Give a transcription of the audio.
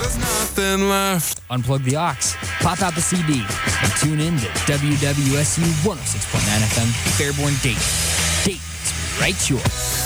there's nothing left. Unplug the aux, pop out the CD, and tune in to WWSU 106.9 FM, Fairborn, Dayton. Dayton's right shore.